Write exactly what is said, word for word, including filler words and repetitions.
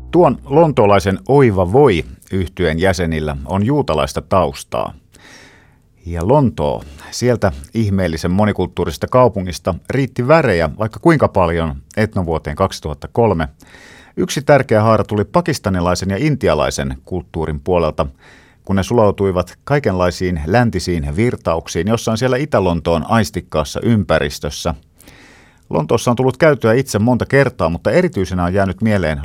Tuon lontoolaisen Oiva Voi -yhtyeen jäsenillä on juutalaista taustaa. Ja Lontoo, sieltä ihmeellisen monikulttuurisesta kaupungista, riitti värejä vaikka kuinka paljon etnovuoteen kaksituhattakolme. Yksi tärkeä haara tuli pakistanilaisen ja intialaisen kulttuurin puolelta, kun ne sulautuivat kaikenlaisiin läntisiin virtauksiin jossain siellä Itä-Lontoon aistikkaassa ympäristössä. Lontoossa on tullut käytyä itse monta kertaa, mutta erityisenä on jäänyt mieleen